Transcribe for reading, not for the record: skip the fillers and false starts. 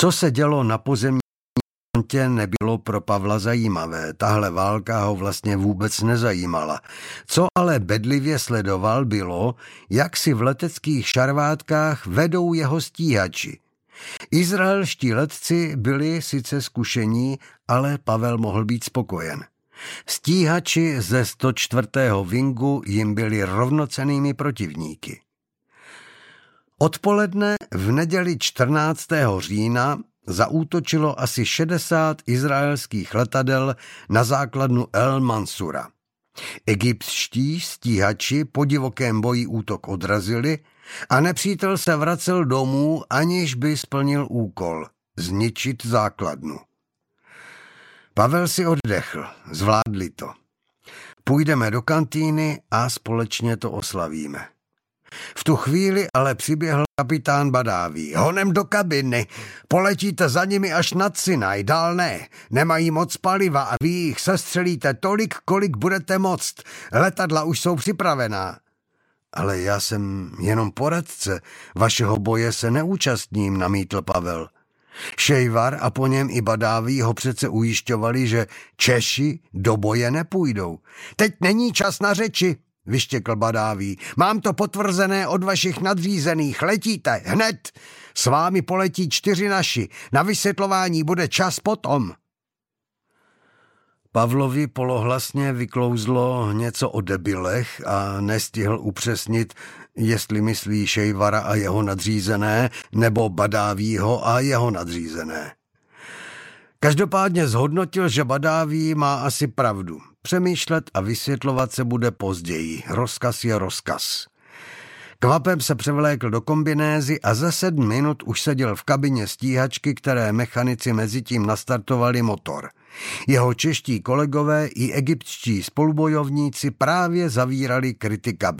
Co se dělo na pozemní frontě, nebylo pro Pavla zajímavé. Tahle válka ho vlastně vůbec nezajímala. Co ale bedlivě sledoval, bylo, jak si v leteckých šarvátkách vedou jeho stíhači. Izraelští letci byli sice zkušení, ale Pavel mohl být spokojen. Stíhači ze 104. Wingu jim byli rovnocennými protivníky. Odpoledne v neděli 14. října zaútočilo asi 60 izraelských letadel na základnu El Mansura. Egyptští stíhači po divokém boji útok odrazili a nepřítel se vracel domů, aniž by splnil úkol – zničit základnu. Pavel si oddechl, zvládli to. Půjdeme do kantýny a společně to oslavíme. V tu chvíli ale přiběhl kapitán Badáví. Honem do kabiny, poletíte za nimi až nad Sinaj, dál ne. Nemají moc paliva a vy jich sestřelíte tolik, kolik budete moct. Letadla už jsou připravená. Ale já jsem jenom poradce, vašeho boje se neúčastním, namítl Pavel. Šejvar a po něm i Badáví ho přece ujišťovali, že Češi do boje nepůjdou. Teď není čas na řeči, vyštěkl Badáví. Mám to potvrzené od vašich nadřízených. Letíte, hned. S vámi poletí 4 naši. Na vysvětlování bude čas potom. Pavlovi polohlasně vyklouzlo něco o debilech a nestihl upřesnit, jestli myslí Šejvara a jeho nadřízené, nebo Badávího a jeho nadřízené. Každopádně zhodnotil, že Badáví má asi pravdu. Přemýšlet a vysvětlovat se bude později. Rozkaz je rozkaz. Kvapem se převlékl do kombinézy a za 7 minut už seděl v kabině stíhačky, které mechanici mezitím nastartovali motor. Jeho čeští kolegové i egyptští spolubojovníci právě zavírali kryty kabiny.